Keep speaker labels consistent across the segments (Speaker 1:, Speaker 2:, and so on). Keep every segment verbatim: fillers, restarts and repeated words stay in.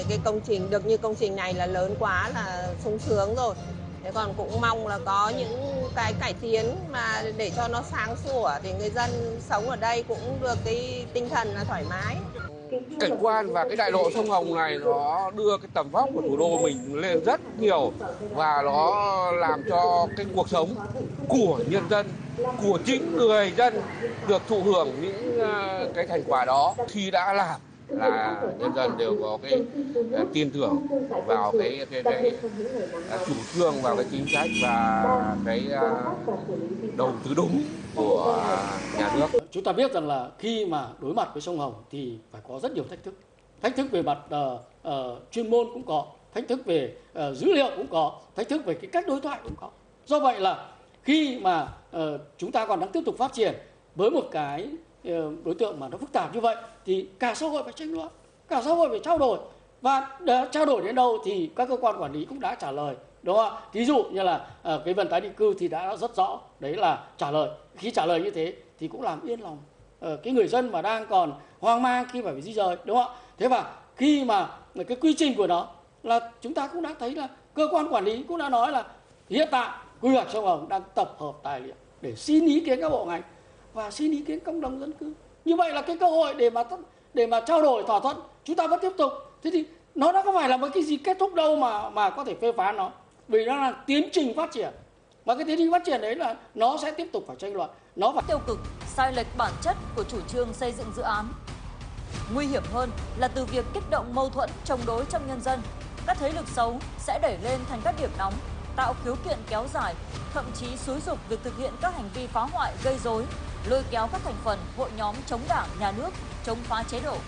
Speaker 1: những cái công trình được như công trình này là lớn quá là sung sướng rồi. Thế còn cũng mong là có những cái cải tiến mà để cho nó sáng sủa thì người dân sống ở đây cũng được cái tinh thần là thoải mái.
Speaker 2: Cảnh quan và cái đại lộ sông Hồng này nó đưa cái tầm vóc của thủ đô mình lên rất nhiều và nó làm cho cái cuộc sống của nhân dân, của chính người dân được thụ hưởng những ờ, cái thành quả đó. Khi đã làm là nhân dân đều có cái ờ, tin tưởng vào cái cái, cái, cái chủ trương, vào cái chính sách và cái ờ, đầu tư đúng của nhà nước.
Speaker 3: Chúng ta biết rằng là khi mà đối mặt với sông Hồng thì phải có rất nhiều thách thức. Thách thức về mặt uh, uh, chuyên môn cũng có, thách thức về uh, dữ liệu cũng có, thách thức về cái cách đối thoại cũng có. Do vậy là khi mà uh, chúng ta còn đang tiếp tục phát triển với một cái uh, đối tượng mà nó phức tạp như vậy thì cả xã hội phải tranh luận, cả xã hội phải trao đổi. Và để trao đổi đến đâu thì các cơ quan quản lý cũng đã trả lời, đúng không ạ? Ví dụ như là uh, cái vấn tái định cư thì đã rất rõ, đấy là trả lời. Khi trả lời như thế thì cũng làm yên lòng uh, cái người dân mà đang còn hoang mang khi phải di rời, đúng không ạ? Thế và khi mà cái quy trình của nó là chúng ta cũng đã thấy là cơ quan quản lý cũng đã nói là hiện tại quy hoạch sông Hồng đang tập hợp tài liệu để xin ý kiến các bộ ngành và xin ý kiến cộng đồng dân cư. Như vậy là cái cơ hội để mà để mà trao đổi thỏa thuận chúng ta vẫn tiếp tục. Thế thì nó đã không phải là một cái gì kết thúc đâu mà mà có thể phê phán nó, vì nó là tiến trình phát triển. Và cái tiến trình phát triển đấy là nó sẽ tiếp tục phải tranh luận, nó phải
Speaker 4: tiêu cực, sai lệch bản chất của chủ trương xây dựng dự án. Nguy hiểm hơn là từ việc kích động mâu thuẫn chống đối trong nhân dân, các thế lực xấu sẽ đẩy lên thành các điểm nóng, tạo khiếu kiện kéo dài, thậm chí xúi giục việc thực hiện các hành vi phá hoại, gây rối, lôi kéo các thành phần hội nhóm chống đảng, nhà nước, chống phá chế độ.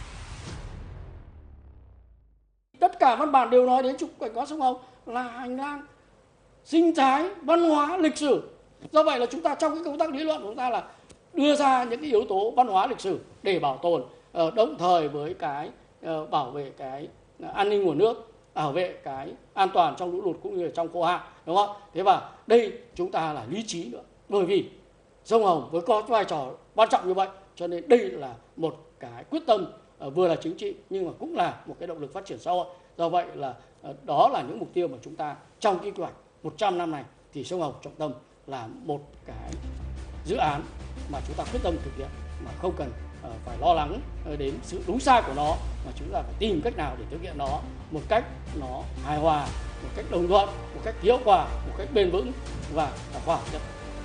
Speaker 3: Tất cả văn bản đều nói đến trục cảnh quan sông Hồng là hành lang sinh thái, văn hóa, lịch sử. Do vậy là chúng ta trong cái công tác lý luận của chúng ta là đưa ra những cái yếu tố văn hóa lịch sử để bảo tồn, uh, đồng thời với cái uh, bảo vệ cái uh, an ninh nguồn nước, bảo vệ cái an toàn trong lũ lụt cũng như là trong khô hạn, đúng không? Thế và đây chúng ta là lý trí nữa, bởi vì sông Hồng với có vai trò quan trọng như vậy, cho nên đây là một cái quyết tâm uh, vừa là chính trị nhưng mà cũng là một cái động lực phát triển xã hội. Do vậy là uh, đó là những mục tiêu mà chúng ta trong cái quy hoạch một trăm năm này thì sông Hồng trọng tâm là một cái dự án mà chúng ta quyết tâm thực hiện mà không cần uh, phải lo lắng uh, đến sự đúng sai của nó, mà chúng ta phải tìm cách nào để thực hiện nó một cách nó hài hòa, một cách đồng thuận, một cách hiệu quả, một cách bền vững và khoa học nhất.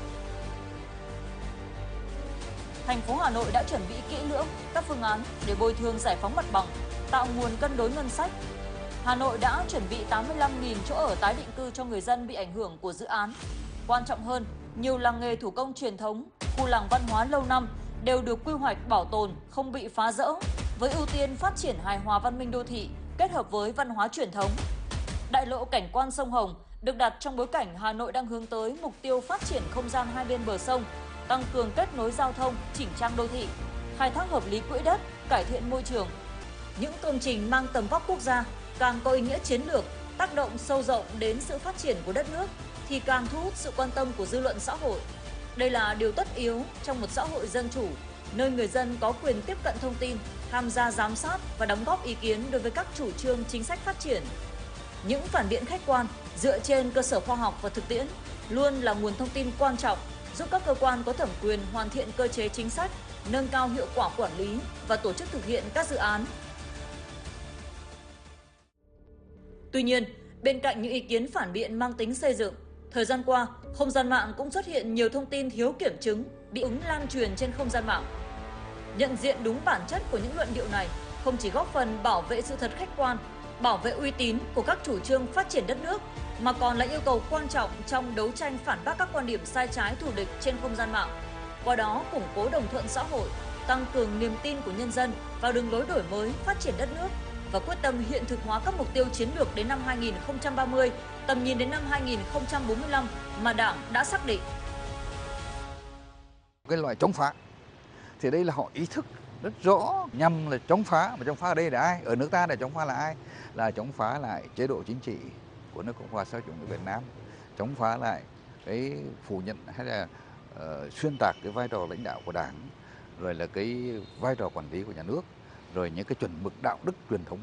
Speaker 4: Thành phố Hà Nội đã chuẩn bị kỹ lưỡng các phương án để bồi thường giải phóng mặt bằng, tạo nguồn cân đối ngân sách. Hà Nội đã chuẩn bị tám mươi lăm nghìn chỗ ở tái định cư cho người dân bị ảnh hưởng của dự án. Quan trọng hơn, nhiều làng nghề thủ công truyền thống, khu làng văn hóa lâu năm đều được quy hoạch bảo tồn, không bị phá rỡ, với ưu tiên phát triển hài hòa văn minh đô thị kết hợp với văn hóa truyền thống. Đại lộ cảnh quan sông Hồng được đặt trong bối cảnh Hà Nội đang hướng tới mục tiêu phát triển không gian hai bên bờ sông, tăng cường kết nối giao thông, chỉnh trang đô thị, khai thác hợp lý quỹ đất, cải thiện môi trường. Những công trình mang tầm vóc quốc gia càng có ý nghĩa chiến lược, tác động sâu rộng đến sự phát triển của đất nước thì càng thu hút sự quan tâm của dư luận xã hội. Đây là điều tất yếu trong một xã hội dân chủ, nơi người dân có quyền tiếp cận thông tin, tham gia giám sát và đóng góp ý kiến đối với các chủ trương chính sách phát triển. Những phản biện khách quan dựa trên cơ sở khoa học và thực tiễn luôn là nguồn thông tin quan trọng giúp các cơ quan có thẩm quyền hoàn thiện cơ chế chính sách, nâng cao hiệu quả quản lý và tổ chức thực hiện các dự án. Tuy nhiên, bên cạnh những ý kiến phản biện mang tính xây dựng, thời gian qua, không gian mạng cũng xuất hiện nhiều thông tin thiếu kiểm chứng, bị ứng lan truyền trên không gian mạng. Nhận diện đúng bản chất của những luận điệu này không chỉ góp phần bảo vệ sự thật khách quan, bảo vệ uy tín của các chủ trương phát triển đất nước, mà còn là yêu cầu quan trọng trong đấu tranh phản bác các quan điểm sai trái thù địch trên không gian mạng. Qua đó củng cố đồng thuận xã hội, tăng cường niềm tin của nhân dân vào đường lối đổi mới, phát triển đất nước và quyết tâm hiện thực hóa các mục tiêu chiến lược đến năm hai nghìn không trăm ba mươi, tầm nhìn đến năm hai nghìn không trăm bốn mươi lăm mà Đảng đã xác định.
Speaker 5: Cái loại chống phá thì đây là họ ý thức rất rõ nhằm là chống phá, mà chống phá ở đây là ai? Ở nước ta là chống phá là ai? Là chống phá lại chế độ chính trị của nước Cộng hòa xã hội chủ nghĩa Việt Nam, chống phá lại cái phủ nhận hay là uh, xuyên tạc cái vai trò lãnh đạo của Đảng, rồi là cái vai trò quản lý của nhà nước, rồi những cái chuẩn mực đạo đức truyền thống